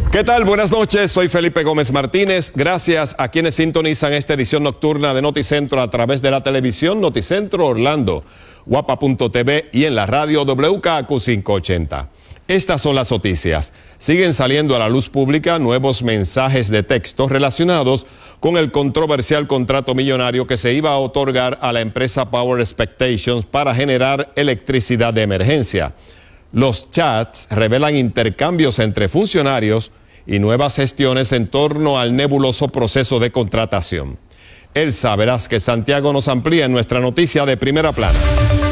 ¿Qué tal? Buenas noches, soy Felipe Gómez Martínez. Gracias a quienes sintonizan esta edición nocturna de Noticentro a través de la televisión Noticentro Orlando, guapa.tv y en la radio WKAQ 580. Estas son las noticias. Siguen saliendo a la luz pública nuevos mensajes de texto relacionados con el controversial contrato millonario que se iba a otorgar a la empresa Power Expectations para generar electricidad de emergencia. Los chats revelan intercambios entre funcionarios y nuevas gestiones en torno al nebuloso proceso de contratación. Elsa Velázquez Santiago nos amplía en nuestra noticia de primera plana.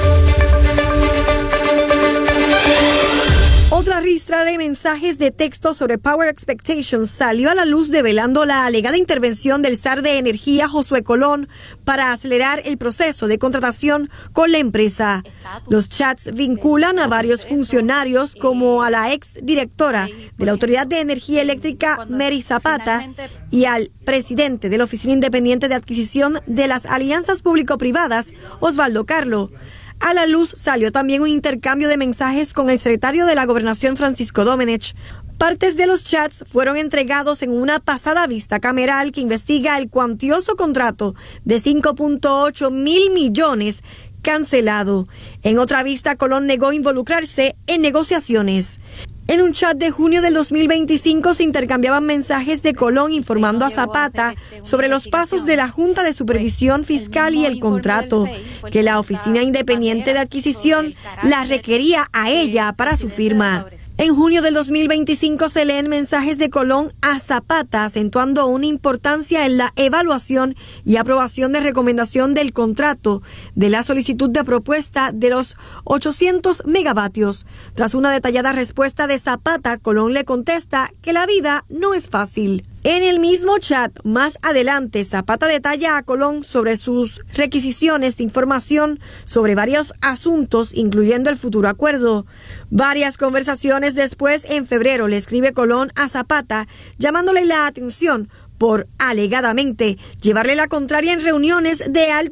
Otra ristra de mensajes de texto sobre Power Expectations salió a la luz develando la alegada intervención del zar de energía Josué Colón para acelerar el proceso de contratación con la empresa. Los chats vinculan a varios funcionarios como a la ex directora de la Autoridad de Energía Eléctrica Mary Zapata y al presidente de la Oficina Independiente de Adquisición de las Alianzas Público-Privadas, Osvaldo Carlo. A la luz salió también un intercambio de mensajes con el secretario de la Gobernación, Francisco Domenech. Partes de los chats fueron entregados en una pasada vista cameral que investiga el cuantioso contrato de 5.8 mil millones cancelado. En otra vista, Colón negó involucrarse en negociaciones. En un chat de junio del 2025 se intercambiaban mensajes de Colón informando a Zapata sobre los pasos de la Junta de Supervisión Fiscal y el contrato, que la Oficina Independiente de Adquisición la requería a ella para su firma. En junio del 2025 se leen mensajes de Colón a Zapata acentuando una importancia en la evaluación y aprobación de recomendación del contrato de la solicitud de propuesta de los 800 megavatios. Tras una detallada respuesta de Zapata, Colón le contesta que la vida no es fácil. En el mismo chat, más adelante, Zapata detalla a Colón sobre sus requisiciones de información sobre varios asuntos, incluyendo el futuro acuerdo. Varias conversaciones después, en febrero, le escribe Colón a Zapata, llamándole la atención por, alegadamente, llevarle la contraria en reuniones de alto